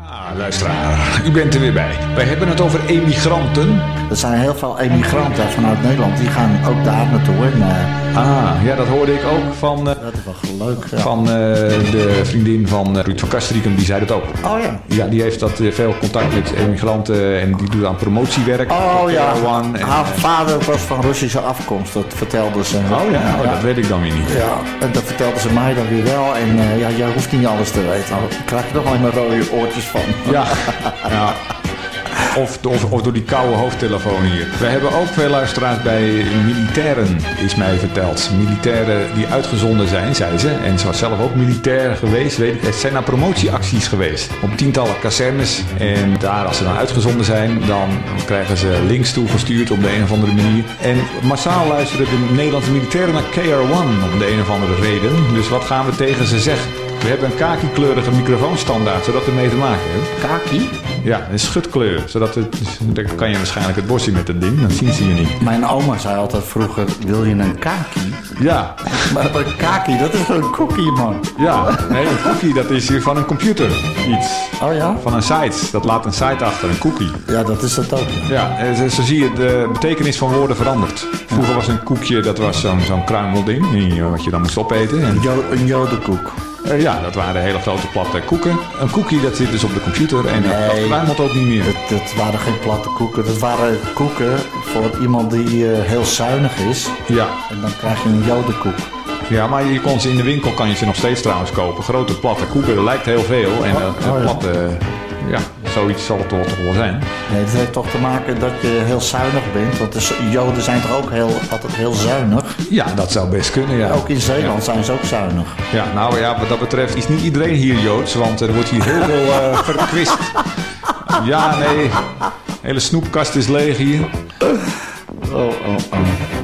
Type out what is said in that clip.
Luisteraar, u bent er weer bij. Wij hebben het over emigranten. Er zijn heel veel emigranten vanuit Nederland, die gaan ook daar naartoe. Ja, dat hoorde ik ook van, dat is wel leuk. Ja. Van de vriendin van Ruud van Kastrikum, die zei dat ook. Oh ja. Ja, die heeft veel contact met emigranten en die doet aan promotiewerk. Oh ja, One, haar vader was van Russische afkomst, dat vertelde ze. Oh ja, dat weet ik dan weer niet. Ja, en dat vertelde ze mij dan weer wel. En jij hoeft niet alles te weten. Dan krijg je nog alleen maar rode oortjes van. Ja, ja. Of door die koude hoofdtelefoon hier. We hebben ook veel luisteraars bij militairen, is mij verteld. Militairen die uitgezonden zijn, zei ze. En ze was zelf ook militair geweest, weet ik. Het zijn naar promotieacties geweest. Op tientallen kazernes. En daar, als ze dan uitgezonden zijn, dan krijgen ze links toegestuurd op de een of andere manier. En massaal luisteren de Nederlandse militairen naar KR1 om de een of andere reden. Dus wat gaan we tegen ze zeggen? We hebben een kaki-kleurige microfoonstandaard, zodat we mee te maken hebben. Kaki? Ja, een schutkleur. Dan kan je waarschijnlijk het bosje met dat ding, dan zien ze je niet. Mijn oma zei altijd vroeger, wil je een kaki? Ja. Maar een kaki, dat is een cookie, man. Ja, nee, een cookie, dat is hier van een computer iets. Oh ja? Van een site. Dat laat een site achter, een cookie. Ja, dat is dat ook. Ja, zo zie je, de betekenis van woorden verandert. Vroeger was een koekje, dat was zo'n kruimelding, wat je dan moest opeten. En Een jodenkoek. Ja, dat waren hele grote platte koeken. Een cookie, dat zit dus op de computer en dat kruimelt ook niet meer. Dat waren geen platte koeken. Dat waren koeken voor iemand die heel zuinig is. Ja. En dan krijg je een jodenkoek. Ja, maar je kon ze in de winkel, kan je ze nog steeds trouwens kopen. Grote platte koeken, dat lijkt heel veel. En platte, ja, zoiets zal het toch wel zijn. Nee, het heeft toch te maken dat je heel zuinig bent. Want de Joden zijn toch ook altijd heel zuinig? Ja, dat zou best kunnen, ja. Ook in Zeeland zijn ze ook zuinig. Ja, nou ja, wat dat betreft is niet iedereen hier Joods. Want er wordt hier heel veel verkwist. Ja, nee. De hele snoepkast is leeg hier. Oh.